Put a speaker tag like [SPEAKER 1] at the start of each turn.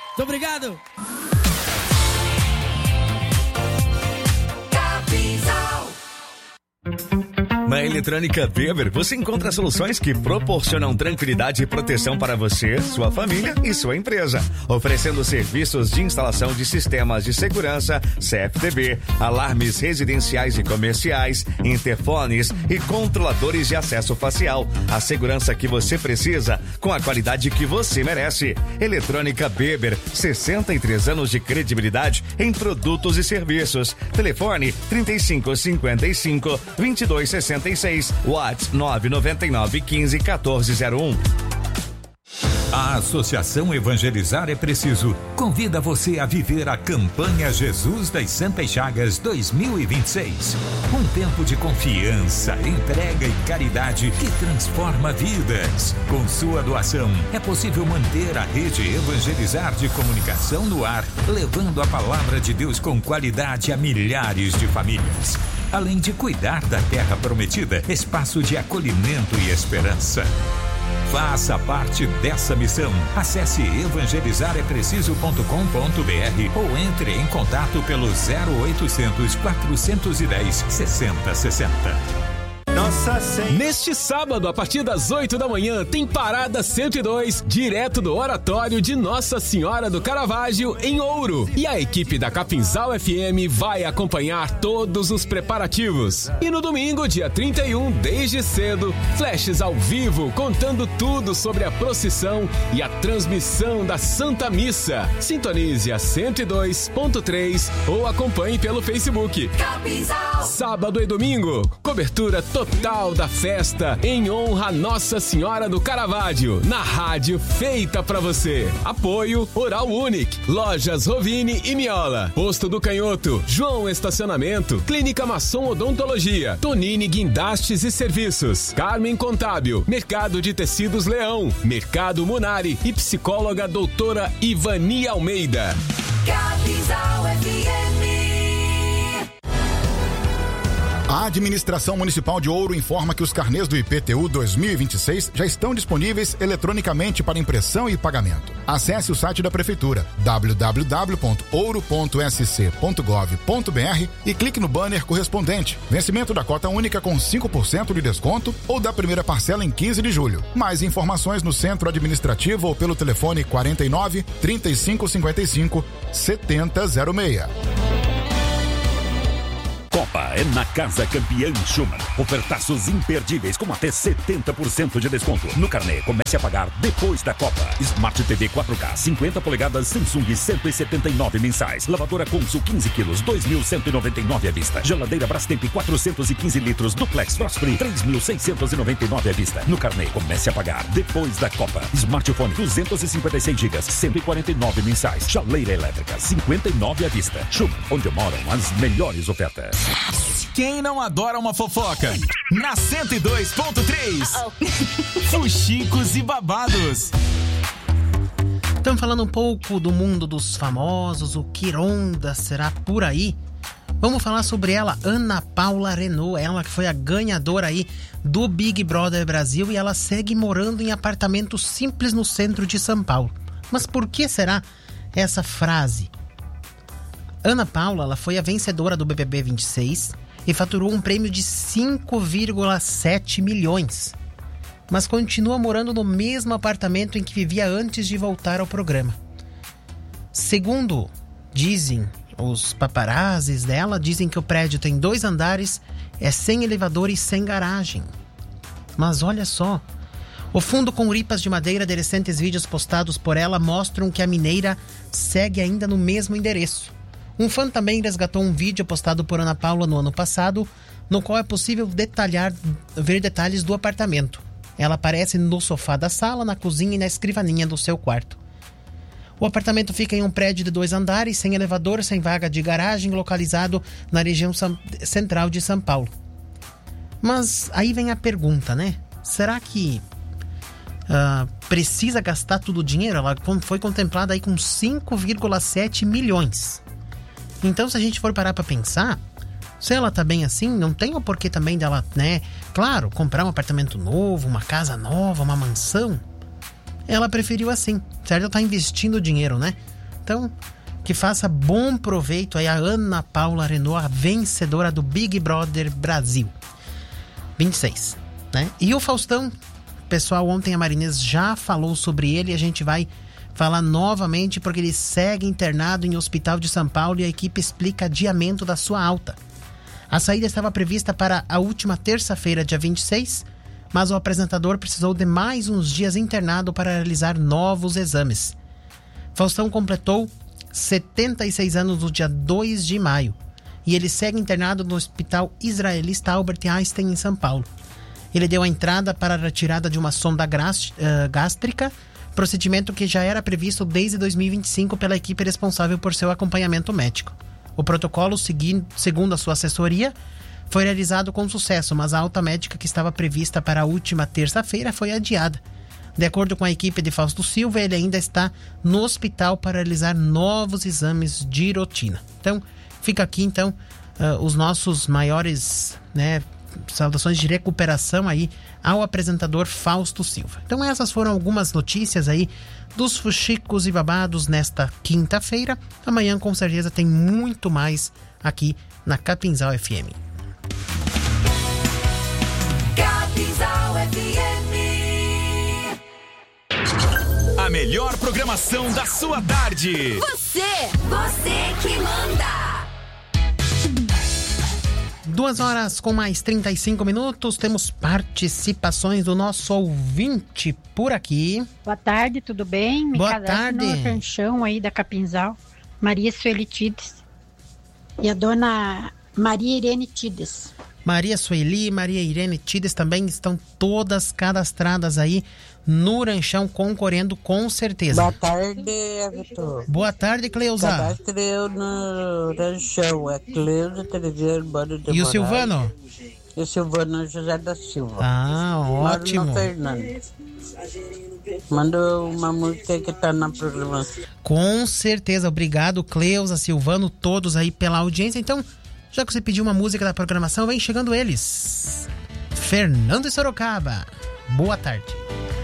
[SPEAKER 1] Muito obrigado.
[SPEAKER 2] Na Eletrônica Weber, você encontra soluções que proporcionam tranquilidade e proteção para você, sua família e sua empresa. Oferecendo serviços de instalação de sistemas de segurança, CFTB, alarmes residenciais e comerciais, interfones e controladores de acesso facial. A segurança que você precisa, com a qualidade que você merece. Eletrônica Weber, 63 anos de credibilidade em produtos e serviços. Telefone 3555-2266. WhatsApp 999151401.
[SPEAKER 3] A Associação Evangelizar é Preciso convida você a viver a campanha Jesus das Santas Chagas 2026. Um tempo de confiança, entrega e caridade que transforma vidas. Com sua doação, é possível manter a rede Evangelizar de comunicação no ar, levando a palavra de Deus com qualidade a milhares de famílias. Além de cuidar da terra prometida, espaço de acolhimento e esperança. Faça parte dessa missão. Acesse evangelizarepreciso.com.br ou entre em contato pelo 0800 410 6060.
[SPEAKER 4] Neste sábado, a partir das 8 da manhã, tem Parada 102, direto do Oratório de Nossa Senhora do Caravaggio, em Ouro. E a equipe da Capinzal FM vai acompanhar todos os preparativos. E no domingo, dia 31, desde cedo, flashes ao vivo, contando tudo sobre a procissão e a transmissão da Santa Missa. Sintonize a 102.3 ou acompanhe pelo Facebook. Capinzal. Sábado e domingo, cobertura total da festa em honra a Nossa Senhora do Caravaggio, na rádio feita pra você. Apoio Oral Unique, Lojas Rovini e Miola, Posto do Canhoto, João Estacionamento, Clínica Masson Odontologia, Tonini Guindastes e Serviços, Carmen Contábil, Mercado de Tecidos Leão, Mercado Munari e psicóloga doutora Ivani Almeida.
[SPEAKER 5] Capinzal FM.
[SPEAKER 6] A Administração Municipal de Ouro informa que os carnês do IPTU 2026 já estão disponíveis eletronicamente para impressão e pagamento. Acesse o site da Prefeitura, www.ouro.sc.gov.br e clique no banner correspondente. Vencimento da cota única com 5% de desconto ou da primeira parcela em 15 de julho. Mais informações no Centro Administrativo ou pelo telefone 49 3555 7006.
[SPEAKER 7] Copa é na Casa Campeã Schumann. Ofertaços imperdíveis com até 70% de desconto. No carnê, comece a pagar depois da Copa. Smart TV 4K 50 polegadas Samsung 179 mensais. Lavadora Consul 15 quilos 2.199 à vista. Geladeira Brastemp 415 litros Duplex Frost Free 3.699 à vista. No carnê, comece a pagar depois da Copa. Smartphone 256 GB 149 mensais. Chaleira elétrica 59 à vista. Schumann, onde moram as melhores ofertas.
[SPEAKER 8] Quem não adora uma fofoca? Na 102.3 Fuxicos e babados.
[SPEAKER 9] Estamos falando um pouco do mundo dos famosos, o que ronda será por aí. Vamos falar sobre ela, Ana Paula Renault, ela que foi a ganhadora aí do Big Brother Brasil e ela segue morando em apartamento simples no centro de São Paulo. Mas por que será essa frase? Ana Paula, ela foi a vencedora do BBB 26 e faturou um prêmio de 5,7 milhões. Mas continua morando no mesmo apartamento em que vivia antes de voltar ao programa. Segundo dizem os paparazzis dela, dizem que o prédio tem 2 andares, é sem elevador e sem garagem. Mas olha só, o fundo com ripas de madeira de recentes vídeos postados por ela mostram que a mineira segue ainda no mesmo endereço. Um fã também resgatou um vídeo postado por Ana Paula no ano passado, no qual é possível ver detalhes do apartamento. Ela aparece no sofá da sala, na cozinha e na escrivaninha do seu quarto. O apartamento fica em um prédio de 2 andares, sem elevador, sem vaga de garagem, localizado na região central de São Paulo. Mas aí vem a pergunta, né? Será que precisa gastar todo o dinheiro? Ela foi contemplada aí com 5,7 milhões. Então, se a gente for parar pra pensar, se ela tá bem assim, não tem o porquê também dela, né? Claro, comprar um apartamento novo, uma casa nova, uma mansão. Ela preferiu assim, certo? Ela tá investindo dinheiro, né? Então, que faça bom proveito aí a Ana Paula Renault, a vencedora do Big Brother Brasil 26, né? E o Faustão, pessoal, ontem a Marinês já falou sobre ele e a gente vai falar novamente porque ele segue internado em hospital de São Paulo e a equipe explica adiamento da sua alta. A saída estava prevista para a última terça-feira, dia 26, mas o apresentador precisou de mais uns dias internado para realizar novos exames. Faustão completou 76 anos no dia 2 de maio e ele segue internado no Hospital Israelita Albert Einstein, em São Paulo. Ele deu a entrada para a retirada de uma sonda gástrica, procedimento que já era previsto desde 2025 pela equipe responsável por seu acompanhamento médico. O protocolo, segundo a sua assessoria, foi realizado com sucesso, mas a alta médica que estava prevista para a última terça-feira foi adiada. De acordo com a equipe de Fausto Silva, ele ainda está no hospital para realizar novos exames de rotina. Então, fica aqui os nossos maiores, saudações de recuperação aí ao apresentador Fausto Silva. Então essas foram algumas notícias aí dos fuxicos e babados nesta quinta-feira. Amanhã com certeza tem muito mais aqui na Capinzal FM.
[SPEAKER 5] Capinzal FM.
[SPEAKER 8] A melhor programação da sua tarde.
[SPEAKER 5] Você que manda.
[SPEAKER 9] 2h com mais 35 minutos, temos participações do nosso ouvinte por aqui.
[SPEAKER 1] Boa tarde, tudo bem? Me
[SPEAKER 9] Boa tarde.
[SPEAKER 1] No ranchão aí da Capinzal, Maria Sueli Tides e a dona Maria Irene Tides.
[SPEAKER 9] Maria Sueli e Maria Irene Tides também estão todas cadastradas aí no ranchão, concorrendo com certeza.
[SPEAKER 10] Boa tarde, Vitor.
[SPEAKER 9] Boa tarde, Cleusa.
[SPEAKER 10] Cadastrei no ranchão, é Cleusa Treviano, Bando de
[SPEAKER 9] E o Silvano?
[SPEAKER 10] E o Silvano José da Silva.
[SPEAKER 9] Ah, ótimo.
[SPEAKER 10] Mano Fernando. Manda uma música que tá na programação.
[SPEAKER 9] Com certeza, obrigado, Cleusa, Silvano, todos aí pela audiência. Então, já que você pediu uma música da programação, vem chegando eles. Fernando e Sorocaba. Boa tarde.